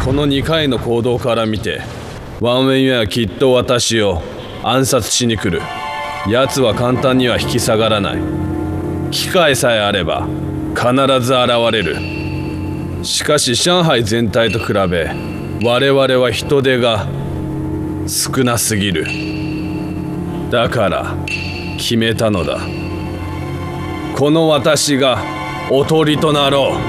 この2回の行動から見て、ワン・ウェイユンはきっと私を暗殺しに来る。奴は簡単には引き下がらない。機会さえあれば必ず現れる。しかし上海全体と比べ我々は人手が少なすぎる。だから決めたのだ。この私がおとりとなろう。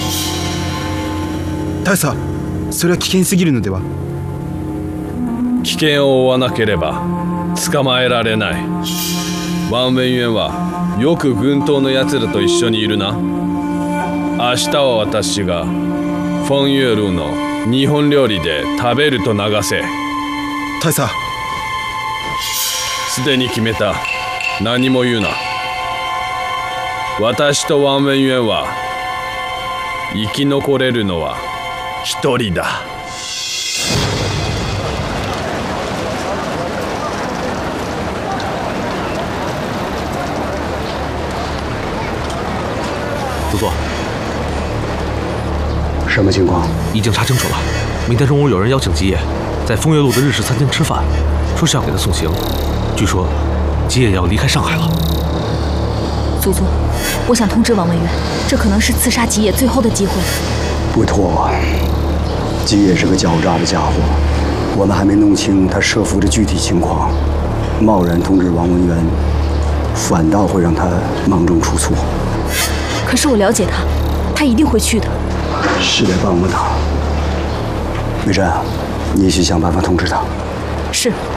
大佐、それは危険すぎるのでは。 危険を負わなければ捕まえられない。ワン・ウェイユンはよく軍刀のやつらと一緒にいるな。明日は私がフォン・ユールの日本料理で食べると流せ。 大佐、 すでに決めた。何も言うな。私とワン・ウェイユンは生き残れるのは一人だ。 祖座， 什么情况？ 已经查清楚了。明天中午有人邀请吉野在丰岳路的日式餐厅吃饭，说是要给他送行。据说吉野要离开上海了。 祖宗，我想通知王文渊，这可能是刺杀吉野最后的机会。 不妥，吉野是个狡诈的家伙，我们还没弄清他设伏的具体情况，贸然通知王文渊，反倒会让他忙中出错。 可是我了解他，他一定会去的。 是得帮帮他。美珍，你去想办法通知他。 是。